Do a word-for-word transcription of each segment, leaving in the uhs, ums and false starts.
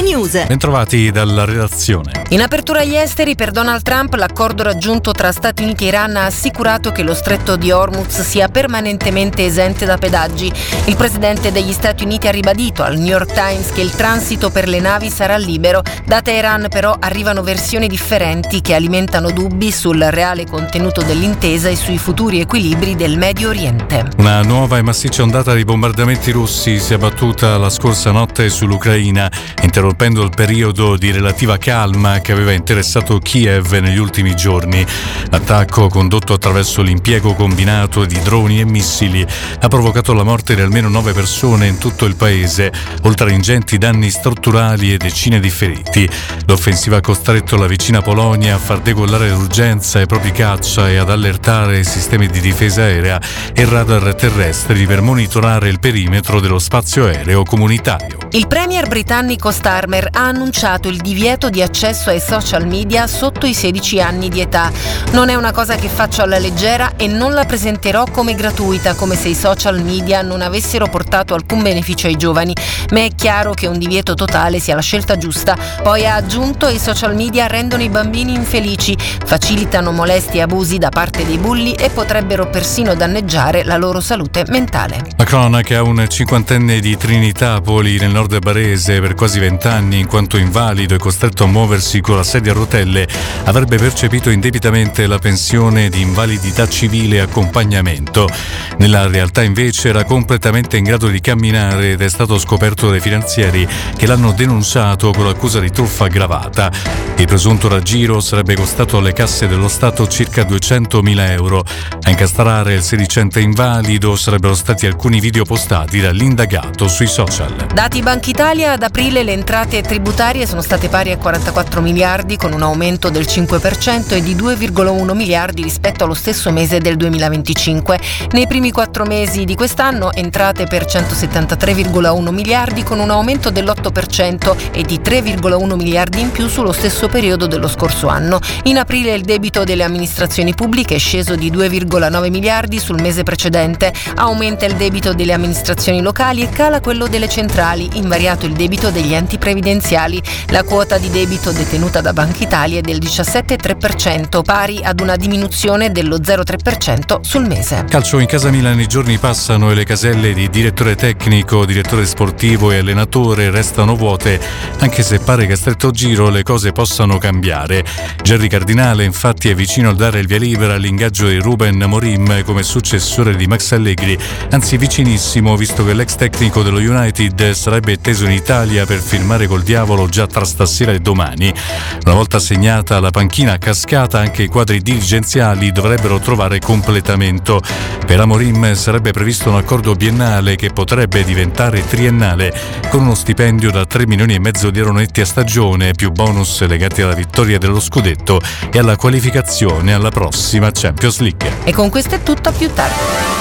News. Bentrovati dalla redazione. In apertura agli esteri, per Donald Trump l'accordo raggiunto tra Stati Uniti e Iran ha assicurato che lo stretto di Hormuz sia permanentemente esente da pedaggi. Il presidente degli Stati Uniti ha ribadito al New York Times che il transito per le navi sarà libero. Da Teheran però arrivano versioni differenti che alimentano dubbi sul reale contenuto dell'intesa e sui futuri equilibri del Medio Oriente. Una nuova e massiccia ondata di bombardamenti russi si è abbattuta la scorsa notte sull'Ucraina, interrompendo il periodo di relativa calma che aveva interessato Kiev negli ultimi giorni. L'attacco, condotto attraverso l'impiego combinato di droni e missili, ha provocato la morte di almeno nove persone in tutto il paese, oltre a ingenti danni strutturali e decine di feriti. L'offensiva ha costretto la vicina Polonia a far decollare d'urgenza i propri caccia e ad allertare i sistemi di difesa aerea e radar terrestri per monitorare il perimetro dello spazio aereo comunitario. Il premier britannico Starmer ha annunciato il divieto di accesso ai social media sotto i sedici anni di età. Non è una cosa che faccio alla leggera e non la presenterò come gratuita, come se i social media non avessero portato alcun beneficio ai giovani. Ma è chiaro che un divieto totale sia la scelta giusta. Poi ha aggiunto: i social media rendono i bambini infelici, facilitano molesti e abusi da parte dei bulli e potrebbero persino danneggiare la loro salute mentale. La cronaca: un cinquantenne di Trinitapoli nel nord barese, per quasi vent'anni, in quanto invalido e costretto a muoversi con la sedia a rotelle, avrebbe percepito indebitamente la pensione di invalidità civile e accompagnamento. Nella realtà invece era completamente in grado di camminare ed è stato scoperto dai finanzieri che l'hanno denunciato con l'accusa di truffa aggravata. Il presunto raggiro sarebbe costato alle casse dello Stato circa duecentomila euro. A incastrare il sedicente invalido sarebbero stati alcuni video postati dall'indagato sui social. Dati Banca Italia: ad aprile le entrate tributarie sono state pari a quarantaquattro miliardi, con un aumento del cinque per cento e di due virgola uno miliardi rispetto allo stesso mese del duemilaventicinque. Nei primi quattro mesi di quest'anno entrate per centosettantatré virgola uno miliardi, con un aumento dell'otto per cento e di tre virgola uno miliardi in più sullo stesso periodo dello scorso anno. In aprile il debito delle amministrazioni pubbliche è sceso di due virgola nove miliardi sul mese precedente. Aumenta il debito delle amministrazioni locali e cala quello delle centrali, invariato il debito degli enti previdenziali. La quota di debito detenuta da Banca Italia è del diciassette virgola tre per cento, pari ad una diminuzione dello zero virgola tre per cento sul mese. Calcio in casa Milan: i giorni passano e le caselle di direttore tecnico, direttore sportivo e allenatore restano vuote, anche se pare che a stretto giro le cose possano cambiare. Gerry Cardinale infatti è vicino a dare il via libera all'ingaggio di Ruben Amorim come successore di Max Allegri, anzi vicinissimo, visto che l'ex tecnico dello United sarebbe teso in Italia per firmare col diavolo già tra stasera e domani. Una volta segnata la panchina a cascata, anche i quadri dirigenziali dovrebbero trovare completamento. Per Amorim sarebbe previsto un accordo biennale che potrebbe diventare triennale, con uno stipendio da tre milioni e mezzo di euro netti a stagione, più bonus legati alla vittoria dello scudetto e alla qualificazione alla prossima Champions League. E con questo è tutto, a più tardi.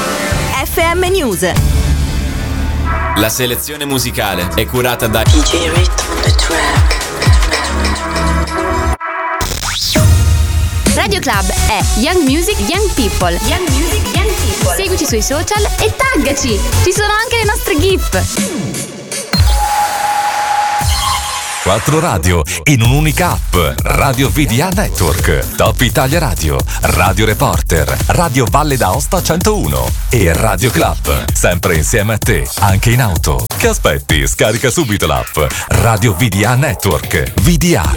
F M News. La selezione musicale è curata da D J Rhythm on the track. Radio Club è Young Music, Young People. Young Music, Young People. Seguici sui social e taggaci. Ci sono anche le nostre GIF. Quattro radio in un'unica app. Radio V D A Network, Top Italia Radio, Radio Reporter, Radio Valle d'Aosta centouno e Radio Club. Sempre insieme a te, anche in auto. Che aspetti? Scarica subito l'app Radio V D A Network. V D A,